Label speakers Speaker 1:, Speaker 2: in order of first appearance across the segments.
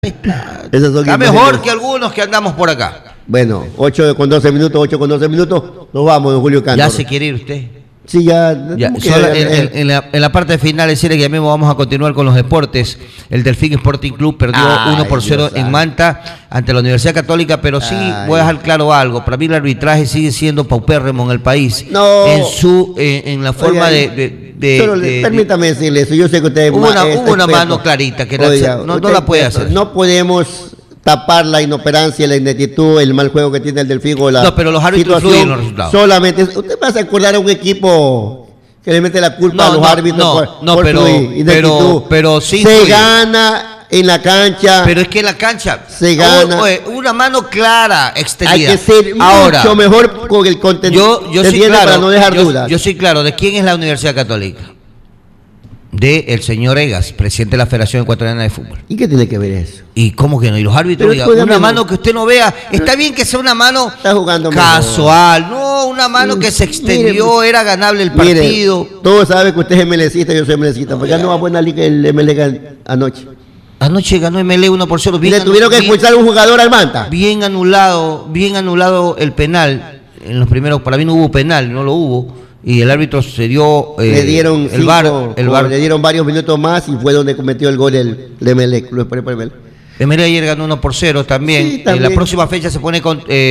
Speaker 1: Está mejor que algunos que andamos por acá.
Speaker 2: Bueno, 8 con 12 minutos, nos vamos, don Julio Cantor.
Speaker 1: ¿Ya se quiere ir usted?
Speaker 2: Sí, ya.
Speaker 1: En la parte final decirle que ya mismo vamos a continuar con los deportes. El Delfín Sporting Club perdió 1-0 en Manta ante la Universidad Católica, pero sí voy a dejar claro algo. Para mí el arbitraje sigue siendo paupérrimo en el país.
Speaker 2: No.
Speaker 1: En la forma
Speaker 2: permítame decirle eso. Yo sé que usted
Speaker 1: hubo una mano clarita que no la puede hacer.
Speaker 2: No podemos tapar la inoperancia, la ineptitud, el mal juego que tiene el Delfín o la
Speaker 1: pero los árbitros influyen en los resultados.
Speaker 2: Solamente, usted va a acordar a un equipo que le mete la culpa a los árbitros
Speaker 1: pero sí
Speaker 2: se gana en la cancha.
Speaker 1: Pero es que en la cancha
Speaker 2: se gana.
Speaker 1: Una mano clara, extendida.
Speaker 2: Hay que ser mucho mejor con el contenido.
Speaker 1: Yo sí, claro,
Speaker 2: para no dejar dudas.
Speaker 1: Yo soy claro. ¿De quién es la Universidad Católica? De el señor Egas, presidente de la Federación Ecuatoriana de Fútbol.
Speaker 2: ¿Y qué tiene que ver eso?
Speaker 1: ¿Y cómo que no? Y los árbitros, una mano que usted no vea, está bien que sea una mano casual, no, una mano que se extendió, era ganable el partido.
Speaker 2: Todos saben que usted es MLCista, yo soy MLCista, porque ganó a buena liga el MLE anoche.
Speaker 1: Anoche ganó MLE 1-0.
Speaker 2: Le tuvieron que expulsar a un jugador al Manta.
Speaker 1: Bien anulado el penal. En los primeros, para mí no hubo penal, no lo hubo. Y el árbitro se dio
Speaker 2: le dieron el VAR le dieron varios minutos más y fue donde cometió el gol el Emelec.
Speaker 1: Emelec ayer ganó 1-0 también.
Speaker 2: Sí, también.
Speaker 1: La próxima fecha se pone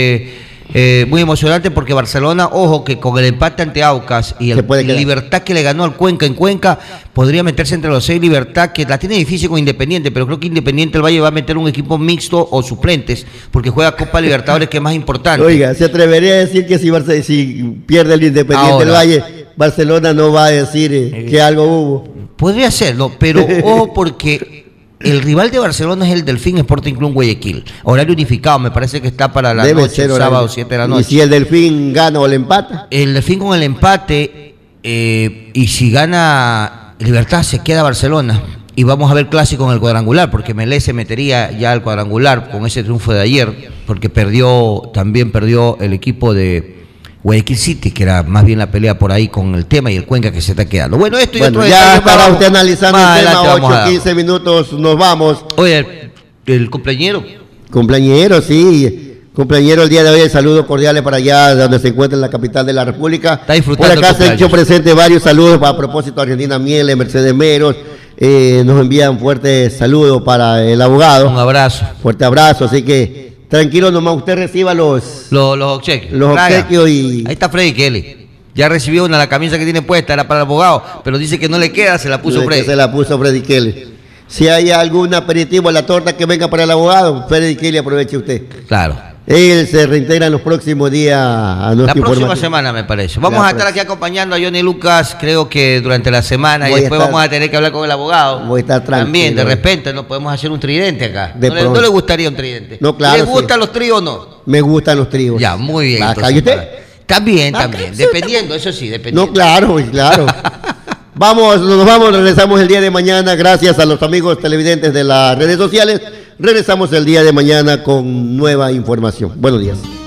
Speaker 1: muy emocionante porque Barcelona, ojo, que con el empate ante Aucas y el Libertad que le ganó al Cuenca en Cuenca, podría meterse entre los 6. Libertad, que la tiene difícil con Independiente, pero creo que Independiente del Valle va a meter un equipo mixto o suplentes, porque juega Copa Libertadores, que es más importante.
Speaker 2: Oiga, ¿se atrevería a decir que si pierde el Independiente del Valle, Barcelona no va a decir que algo hubo?
Speaker 1: Podría serlo, pero ojo, porque el rival de Barcelona es el Delfín Sporting Club Guayaquil. Horario unificado, me parece que está para la noche, sábado 7 de la noche.
Speaker 2: ¿Y si el Delfín gana o le empata?
Speaker 1: El Delfín con el empate, y si gana Libertad, se queda Barcelona. Y vamos a ver clásico en el cuadrangular, porque Melé se metería ya al cuadrangular con ese triunfo de ayer, porque también perdió el equipo de Guayaquil City, que era más bien la pelea por ahí con el tema, y el Cuenca que se está quedando. Bueno, esto y otro
Speaker 2: ya estará usted analizando el tema. 8-15 minutos, nos vamos.
Speaker 1: Oye, el cumpleañero.
Speaker 2: Cumpleañero, sí. Cumpleañero el día de hoy, saludos cordiales para allá donde se encuentra en la capital de la República.
Speaker 1: Está disfrutando.
Speaker 2: Por acá se han hecho presente varios saludos a propósito de Argentina Miele, Mercedes Meros. Nos envían fuerte saludo para el abogado.
Speaker 1: Un abrazo.
Speaker 2: Fuerte abrazo, así que tranquilo nomás, usted reciba los
Speaker 1: obsequios.
Speaker 2: Los obsequios y...
Speaker 1: Ahí está Freddy Kelly. Ya recibió la camisa que tiene puesta, era para el abogado, pero dice que no le queda, se la puso Freddy.
Speaker 2: Se la puso Freddy Kelly. Si hay algún aperitivo en la torta que venga para el abogado, Freddy Kelly, aproveche usted.
Speaker 1: Claro.
Speaker 2: Él se reintegra en los próximos días a nuestro
Speaker 1: La próxima semana, me parece. Vamos a estar aquí acompañando a Johnny Lucas, creo que durante la semana, y después vamos a tener que hablar con el abogado.
Speaker 2: Voy a estar tranquilo.
Speaker 1: También, de repente, no podemos hacer un tridente acá.
Speaker 2: ¿No
Speaker 1: le gustaría un tridente?
Speaker 2: No, claro.
Speaker 1: ¿Les gustan los tríos o no?
Speaker 2: Me gustan los tríos.
Speaker 1: Ya, muy bien.
Speaker 2: ¿Y usted?
Speaker 1: También. Dependiendo, eso sí, dependiendo.
Speaker 2: No, claro. Nos vamos, regresamos el día de mañana. Gracias a los amigos televidentes de las redes sociales. Regresamos el día de mañana con nueva información. Buenos días.